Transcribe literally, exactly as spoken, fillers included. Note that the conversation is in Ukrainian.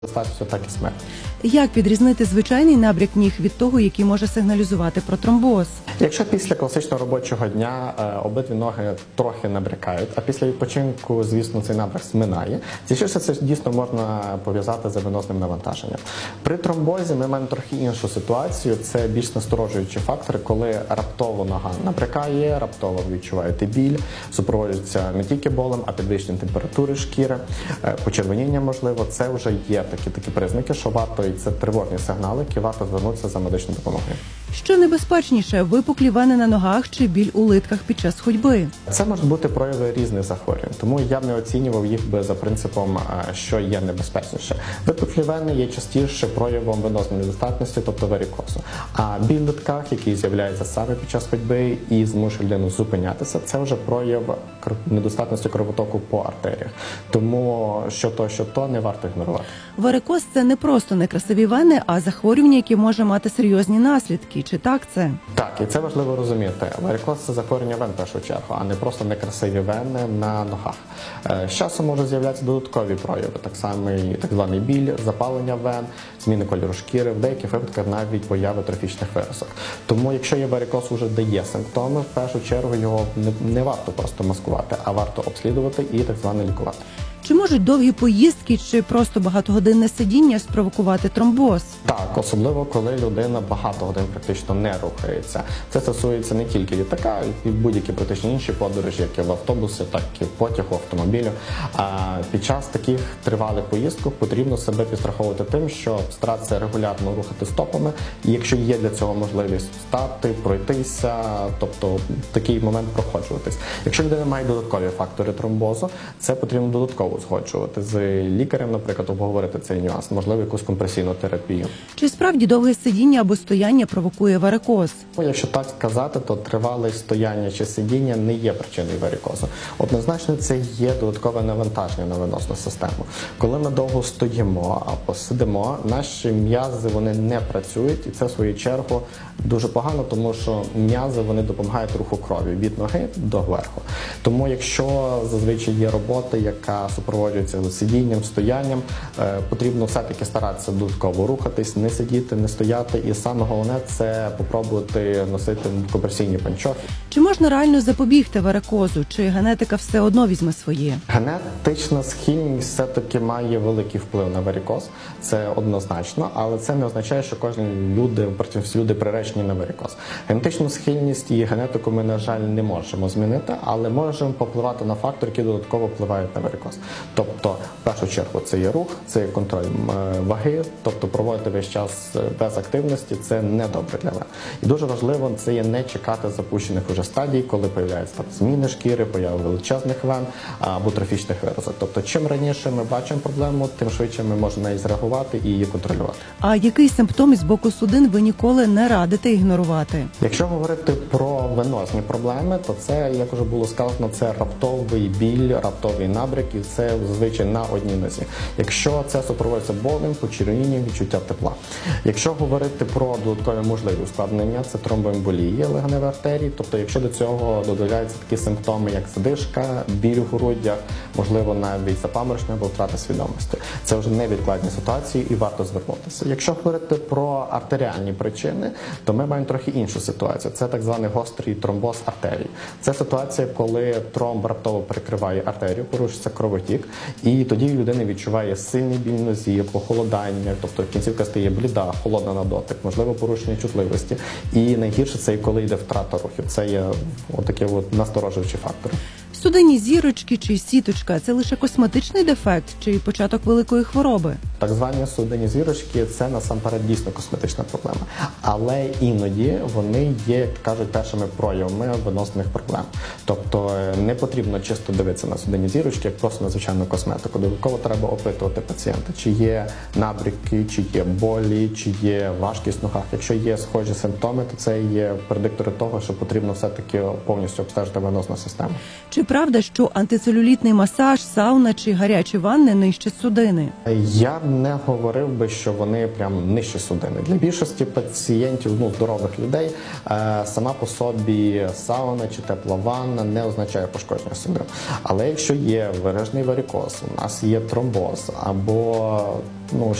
Статусу, так і смерть. Як відрізнити звичайний набряк ніг від того, який може сигналізувати про тромбоз? Якщо після класичного робочого дня е, обидві ноги трохи набрякають, а після відпочинку, звісно, цей набряк зминає, частіше це дійсно можна пов'язати з венозним навантаженням. При тромбозі ми маємо трохи іншу ситуацію, це більш насторожуючі фактори, коли раптово нога набрякає, раптово відчуваєте біль, супроводжується не тільки болем, а підвищенням температури шкіри, е, почервоніння можливо, це вже є такі, такі признаки, що варто, і це тривожні сигнали, які варто звернутися за медичною допомогою. Що небезпечніше – випуклі вени на ногах чи біль у литках під час ходьби? Це можуть бути прояви різних захворювань, тому я б не оцінював їх би за принципом, що є небезпечніше. Випуклі вени є частіше проявом венозної недостатності, тобто варикозу. А біль в литках, який з'являється саме під час ходьби і змушує людину зупинятися, це вже прояв недостатності кровотоку по артеріях. Тому що то, що то, не варто ігнорувати. Варикоз – це не просто некрасиві вени, а захворювання, яке може мати серйозні наслідки. Чи так це? Так, і це важливо розуміти. Варикоз – це захворювання вен в першу чергу, а не просто некрасиві вени на ногах. З часом можуть з'являтися додаткові прояви, так само і так званий біль, запалення вен, зміни кольору шкіри, в деяких випадках навіть появи трофічних виразок. Тому, якщо є варикоз, вже дає симптоми, в першу чергу його не, не варто просто маскувати, а варто обслідувати і так звано лікувати. Чи можуть довгі поїздки чи просто багатогодинне сидіння спровокувати тромбоз? Так, особливо коли людина багато годин практично не рухається. Це стосується не тільки літака, і будь-які практично інші подорожі, як і в автобусі, так і в потягу, автомобілю. А під час таких тривалих поїздок потрібно себе підстраховувати тим, що старатися регулярно рухати стопами, і якщо є для цього можливість встати, пройтися, тобто в такий момент проходжуватись. Якщо людина має додаткові фактори тромбозу, це потрібно додатково узгоджувати з лікарем, наприклад, обговорити цей нюанс, можливо, якусь компресійну терапію. Чи справді довге сидіння або стояння провокує варикоз? Якщо так сказати, то тривале стояння чи сидіння не є причиною варикозу. Однозначно, це є додаткове навантаження на венозну систему. Коли ми довго стоїмо або сидимо, наші м'язи вони не працюють, і це, в свою чергу, дуже погано, тому що м'язи вони допомагають руху крові від ноги до верху. Тому, якщо зазвичай є робота, яка супроводжується сидінням, стоянням, потрібно все-таки старатися додатково рухатись, не сидіти, не стояти. І саме головне – це попробувати носити компресійні панчохи. Чи можна реально запобігти варикозу, чи генетика все одно візьме своє? Генетична схильність все-таки має великий вплив на варикоз, це однозначно, але це не означає, що кожні люди, всі люди приречені на варикоз. Генетичну схильність і генетику ми, на жаль, не можемо змінити, але можемо попливати на фактори, які додатково впливають на варикоз. Тобто, в першу чергу, це є рух, це є контроль ваги, тобто проводити весь час без активності – це не добре для мене. І дуже важливо це є не чекати запущених уже стадій, коли появляються там зміни шкіри, появи величезних вен або трофічних виразок. Тобто, чим раніше ми бачимо проблему, тим швидше ми можемо неї зреагувати і її контролювати. А який симптом із боку судин ви ніколи не радите ігнорувати? Якщо говорити про венозні проблеми, то це, як вже було сказано, це раптовий біль, раптовий набряк, і це зазвичай на одній нозі. Якщо це супроводжується болем, почервонінням, відчуття тепла. Якщо говорити про додаткові можливі ускладнення, це тромбоемболії легеневої артерії, тобто якщо до цього додаються такі симптоми, як задишка, біль у грудях, можливо, навіть запаморочення або втрата свідомості. Це вже невідкладні ситуації і варто звернутися. Якщо говорити про артеріальні причини, то ми маємо трохи іншу ситуацію. Це так званий гострий тромбоз артерій. Це ситуація, коли тромб раптово перекриває артерію, порушується кровотік, і тоді людина відчуває сильний біль в нозі, похолодання, тобто кінцівка стає бліда, холодна на дотик, можливо, порушення чутливості. І найгірше це коли йде втрата рухів. Це є отакі от насторожуючі фактори. Судинні зірочки чи сіточка – це лише косметичний дефект чи початок великої хвороби? Так звані судинні зірочки – це насамперед дійсно косметична проблема. Але іноді вони є, як кажуть, першими проявами венозних проблем. Тобто не потрібно чисто дивитися на судинні зірочки, як просто на звичайну косметику. Додатково треба опитувати пацієнта, чи є набряки, чи є болі, чи є важкість в ногах. Якщо є схожі симптоми, то це є предиктори того, що потрібно все-таки повністю обстежити венозну систему. Чи правда, що антицелюлітний масаж, сауна чи гарячі ванни нищать судини? Я б не говорив би, що вони прям нижчі судини. Для більшості пацієнтів, ну, здорових людей, е, сама по собі сауна чи тепла ванна не означає пошкодження судин. Але якщо є виражений варикоз, у нас є тромбоз або ну,